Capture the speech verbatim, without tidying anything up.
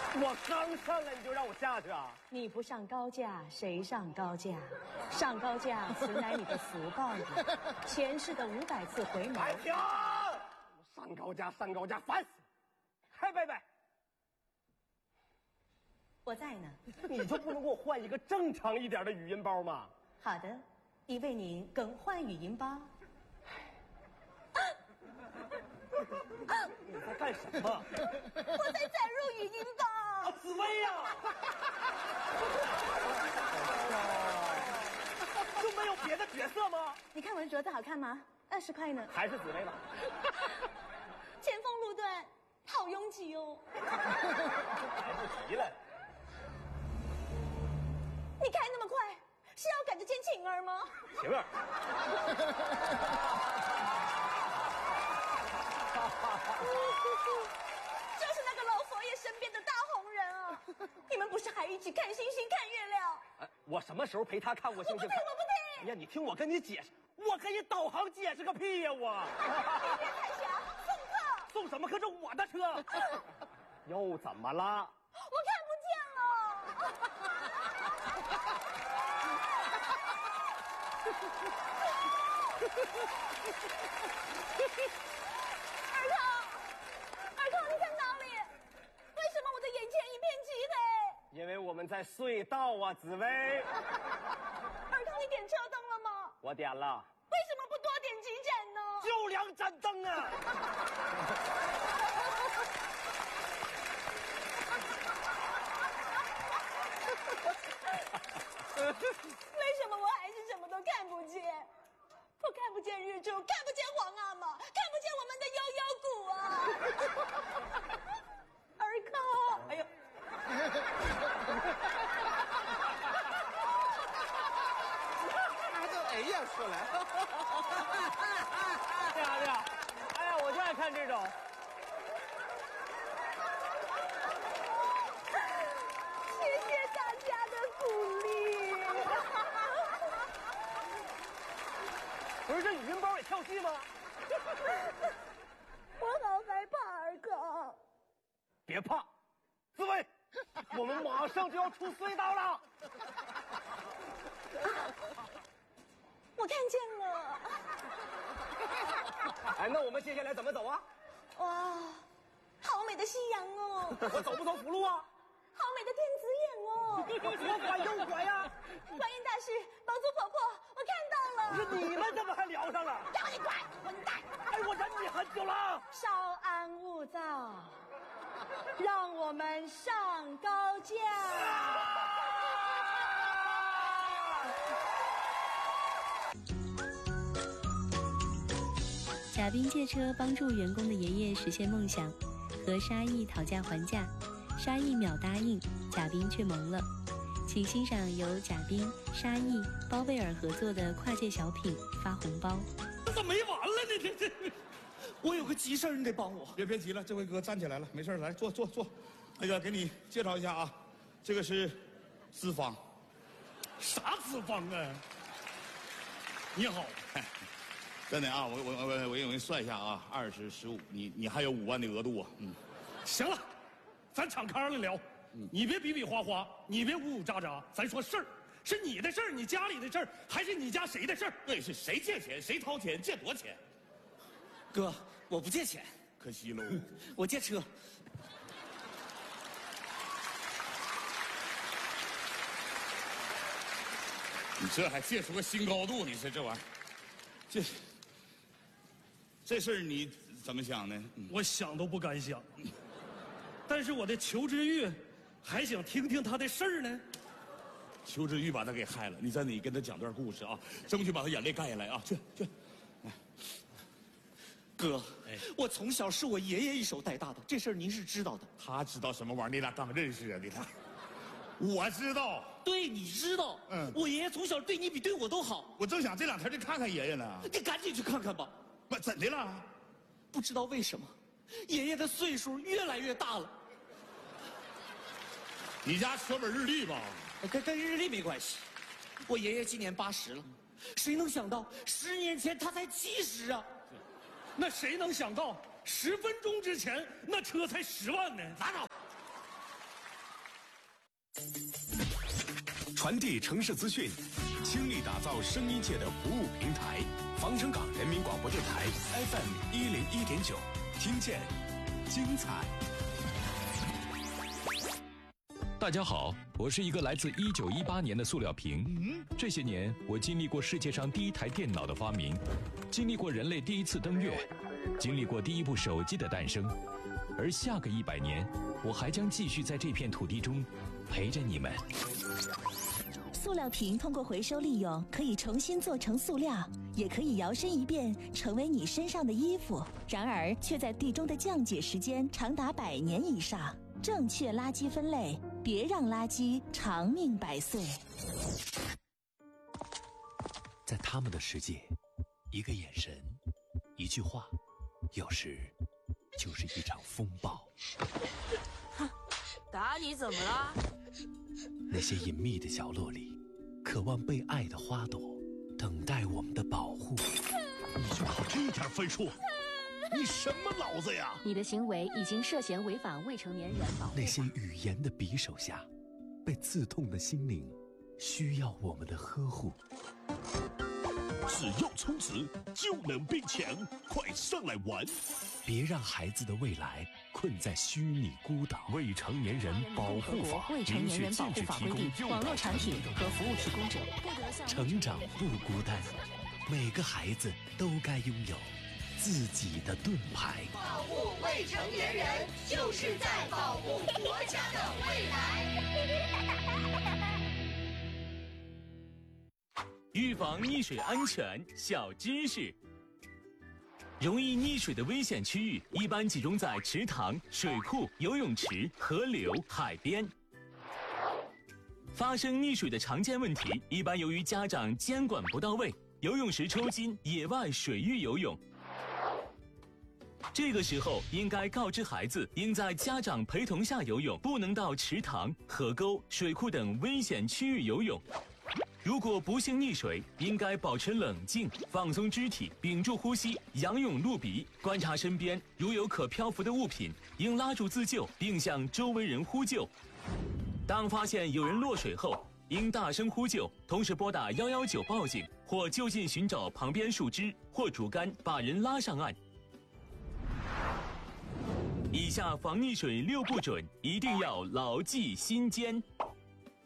我刚上来你就让我下去啊？ 你不上高架，谁上高架？上高架，此乃你的福报也。前世的五百次回眸。 哎，停！上高架，上高架，烦死了！嗨，贝贝， 我在呢。 你就不能给我换一个正常一点的语音包吗？ 好的，已为您更换语音包。 你在干什么？ 我在载入语音包。 啊，紫薇呀！就没有别的角色吗？ 你看我的镯子好看吗？二十块呢。 还是紫薇吧。 前锋路段好拥挤哦。 来不及了。 你开那么快，是要赶着见晴儿吗？ 晴儿。 就是那个老佛爷身边的大红人啊！你们不是还一起看星星、看月亮？ 哎，我什么时候陪他看过星星？ 我不听，我不听！ 哎呀，你听我跟你解释，我给你导航解释个屁呀！我。 你别彩霞，送客。 送什么？可是我的车。又怎么了？ 我看不见了。尔康，尔康，你在哪里？为什么我的眼前一片漆黑？ 因为我们在隧道啊，紫薇。 尔康，你点车灯了吗？ 我点了。 为什么不多点几盏呢？ 就两盏灯啊！ 为什么我还是什么都看不见？我看不见日出，看不见皇阿玛，看不见我们的悠悠谷啊！尔康， 哎呀， 他都哎呀出来， 这样这样，哎呀，我就爱看这种。 谢谢大家的鼓励。 不是这语音包也跳戏吗？ 我好害怕，尔康。 别怕，紫薇，我们马上就要出隧道了。 我看见了。 哎，那我们接下来怎么走啊？ 哇，好美的夕阳哦！ 我走不走辅路啊？ 好美的天子眼哦！ 我左拐右拐呀！ 观音大师，帮助婆婆，我看到了。 不是你们怎么还聊上了？ 让你拐，混蛋！ 哎，我忍你很久了。 稍安勿躁，让我们上高架。 贾冰借车帮助员工的爷爷实现梦想，和沙溢讨价还价，沙溢秒答应，贾冰却懵了。请欣赏由贾冰、沙溢、包贝尔合作的跨界小品《发红包》。 这怎么没完了呢？这这，我有个急事儿，你得帮我。 别别急了，这回哥站起来了，没事来坐坐坐。那个给你介绍一下啊，这个是资方。 啥资方啊？你好， 真的啊，我我我我我给你算一下啊，二十十五，你你还有五万的额度啊，嗯。 行了，咱敞开了聊，嗯、你别比比划划，你别呜呜喳喳，咱说事儿，是你的事儿，你家里的事儿，还是你家谁的事儿？ 对，是谁借钱，谁掏钱，借多少钱？ 哥，我不借钱， 可惜喽， 我借车。 你这还借出个新高度，你说这玩意儿，这这事儿你怎么想呢？嗯、 我想都不敢想。但是我的裘之玉还想听听他的事儿呢。 裘之玉把他给害了，你在那里跟他讲段故事啊，争取把他眼泪干下来啊！去去。哎、 哥，哎，我从小是我爷爷一手带大的，这事儿您是知道的。 他知道什么玩意儿？你俩刚认识啊？你俩，我知道。 对，你知道。嗯，我爷爷从小对你比对我都好。 我正想这两天去看看爷爷呢。 你赶紧去看看吧。 不，怎的了？ 不知道为什么，爷爷的岁数越来越大了。 你家车本日历吧？ 跟跟日历没关系。我爷爷今年八十了，谁能想到十年前他才七十啊？那谁能想到十分钟之前那车才十万呢？ 拉倒！ 传递城市资讯，倾力打造声音界的服务平台。防城港人民广播电台 F M 一零一点九，听见精彩。 大家好，我是一个来自一九一八年的塑料瓶。嗯，这些年我经历过世界上第一台电脑的发明，经历过人类第一次登月，经历过第一部手机的诞生，而下个一百年，我还将继续在这片土地中陪着你们。 塑料瓶通过回收利用，可以重新做成塑料，也可以摇身一变成为你身上的衣服。然而，却在地中的降解时间长达百年以上。正确垃圾分类，别让垃圾长命百岁。 在他们的世界，一个眼神，一句话，有时就是一场风暴。 哼，打你怎么了？ 那些隐秘的角落里，渴望被爱的花朵，等待我们的保护。 你就考这点分数？你什么脑子呀？ 你的行为已经涉嫌违反未成年人保护法。 那些语言的匕首下，被刺痛的心灵，需要我们的呵护。 只要充值就能变强，快上来玩！ 别让孩子的未来困在虚拟孤岛。 未成年人保护法未成年人保护法规定，网络产品和服务提供者不得向成长不孤单，每个孩子都该拥有自己的盾牌。 保护未成年人，就是在保护国家的未来。 预防溺水安全小知识：容易溺水的危险区域一般集中在池塘、水库、游泳池、河流、海边。发生溺水的常见问题，一般由于家长监管不到位，游泳时抽筋、野外水域游泳。这个时候应该告知孩子，应在家长陪同下游泳，不能到池塘、河沟、水库等危险区域游泳。如果不幸溺水，应该保持冷静，放松肢体，屏住呼吸，仰泳露鼻，观察身边，如有可漂浮的物品，应拉住自救，并向周围人呼救。当发现有人落水后，应大声呼救，同时拨打一一九报警，或就近寻找旁边树枝或竹竿，把人拉上岸。以下防溺水六不准，一定要牢记心间。